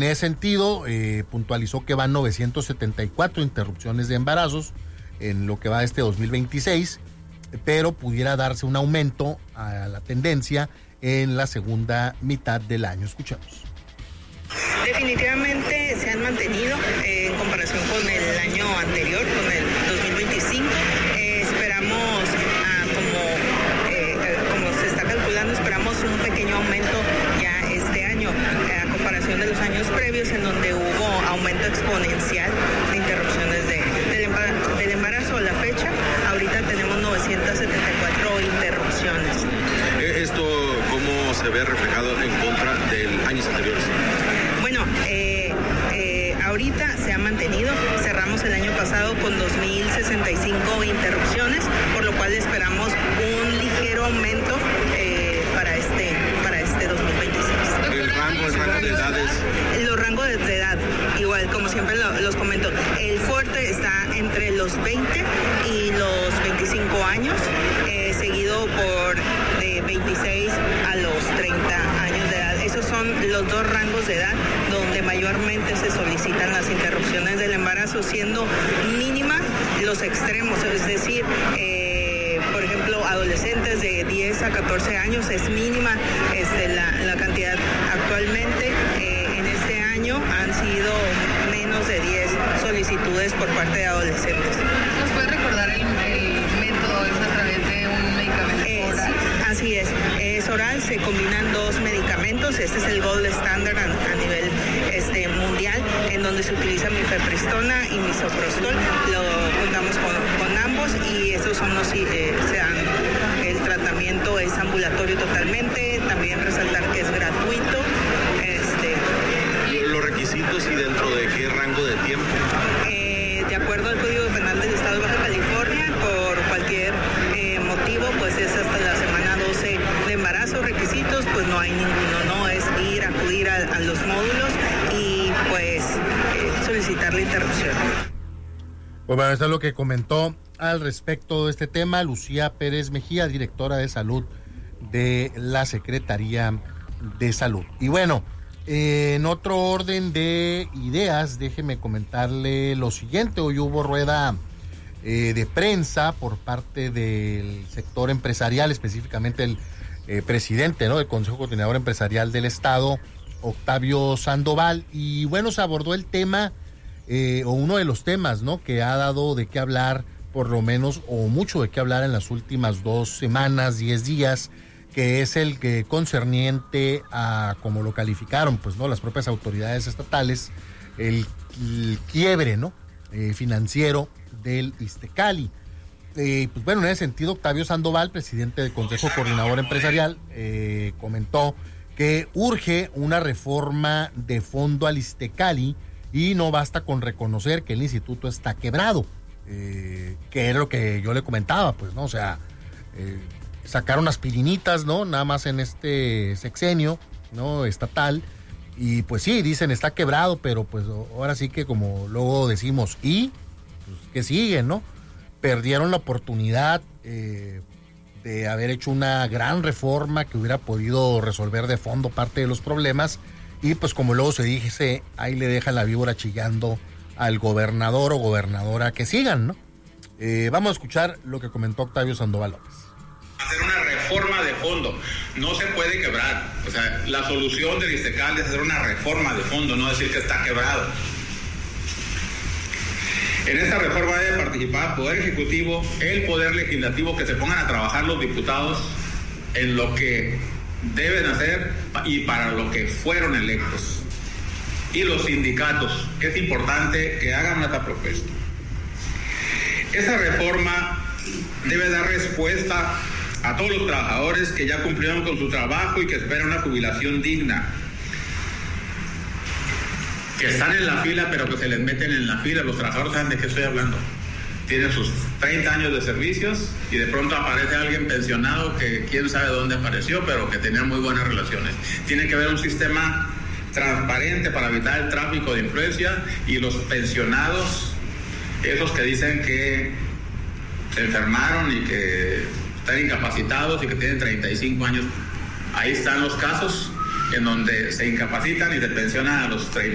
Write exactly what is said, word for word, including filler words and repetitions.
ese sentido, eh, puntualizó que van novecientos setenta y cuatro interrupciones de embarazos en lo que va este dos mil veintiséis, pero pudiera darse un aumento a la tendencia en la segunda mitad del año. Escuchamos. Definitivamente se han mantenido eh, en comparación con el año anterior, con el dos mil veinticinco. Eh, esperamos, ah, como, eh, como se está calculando, esperamos un pequeño aumento ya este año, eh, a comparación de los años previos en donde hubo aumento exponencial de interrupciones de, del, embarazo, del embarazo a la fecha. Ahorita tenemos novecientas setenta y cuatro interrupciones. ¿Esto cómo se ve reflejado en contra de años anteriores? Bueno, eh, eh, ahorita se ha mantenido, cerramos el año pasado con dos mil sesenta y cinco interrupciones, por lo cual esperamos un ligero aumento eh, para este para este dos mil veintiséis. ¿El rango, el rango de edades? Los rangos de edad, igual como siempre lo, los comento, el fuerte está entre los veinte y los veinticinco años, eh, seguido por de veintiséis a los treinta años de edad. Esos son los dos rangos de edad donde mayormente se solicitan las interrupciones del embarazo, siendo mínima los extremos, es decir, eh, por ejemplo, adolescentes de diez a catorce años es mínima este, la, la cantidad. Actualmente, eh, en este año han sido menos de diez solicitudes por parte de adolescentes. ¿Nos puede recordar el, el método? ¿Es a través de un medicamento es, oral? Así es, es oral, se combinan dos medicamentos, este es el gold standard a, a nivel este, mundial, en donde se utiliza mifepristona y misoprostol, lo contamos con, con ambos y estos son los, eh, se dan, el tratamiento es ambulatorio totalmente, también resaltar que es gratuito. Este, ¿Los requisitos y dentro de qué rango de tiempo? Eh, de acuerdo al Código Penal del Estado de Baja California, por cualquier eh, motivo, pues es hasta la semana doce de embarazo. Requisitos, pues no hay ninguno, ¿no? Es ir, acudir a, a los módulos y pues eh, solicitar la interrupción. Pues bueno, eso es lo que comentó al respecto de este tema Lucía Pérez Mejía, directora de salud de la Secretaría de Salud. Y bueno, eh, en otro orden de ideas, déjeme comentarle lo siguiente. Hoy hubo rueda eh, de prensa por parte del sector empresarial, específicamente el eh, presidente, ¿no?, del Consejo Coordinador Empresarial del Estado, Octavio Sandoval, y bueno, se abordó el tema, eh, o uno de los temas, ¿no?, que ha dado de qué hablar, por lo menos, o mucho de qué hablar en las últimas dos semanas, diez días, que es el que concerniente a, como lo calificaron, pues, ¿no?, las propias autoridades estatales, el, el quiebre, ¿no?, eh, financiero del Iztecali. Eh, pues bueno, en ese sentido, Octavio Sandoval, presidente del Consejo Coordinador Empresarial, eh, comentó que urge una reforma de fondo al Iztecali y no basta con reconocer que el instituto está quebrado, eh, que era lo que yo le comentaba, pues, ¿no? O sea, eh, sacaron aspirinitas, ¿no?, nada más en este sexenio, ¿no?, estatal, y pues sí, dicen está quebrado, pero pues ahora sí que como luego decimos, y pues, que siguen, ¿no? Perdieron la oportunidad eh, de haber hecho una gran reforma que hubiera podido resolver de fondo parte de los problemas, y pues como luego se dice, ahí le dejan la víbora chillando al gobernador o gobernadora que sigan, ¿no? Eh, vamos a escuchar lo que comentó Octavio Sandoval López. Hacer una reforma de fondo, no se puede quebrar, o sea, la solución del Iztecali es hacer una reforma de fondo, no decir que está quebrado. En esta reforma debe participar el Poder Ejecutivo, el Poder Legislativo, que se pongan a trabajar los diputados en lo que deben hacer y para lo que fueron electos. Y los sindicatos, que es importante que hagan esta propuesta. Esa reforma debe dar respuesta a todos los trabajadores que ya cumplieron con su trabajo y que esperan una jubilación digna. Que están en la fila, pero que se les meten en la fila. Los trabajadores saben de qué estoy hablando. Tienen sus treinta años de servicios y de pronto aparece alguien pensionado que quién sabe dónde apareció, pero que tenía muy buenas relaciones. Tiene que haber un sistema transparente para evitar el tráfico de influencia, y los pensionados, esos que dicen que se enfermaron y que están incapacitados y que tienen treinta y cinco años, ahí están los casos en donde se incapacitan y se pensionan a los treinta.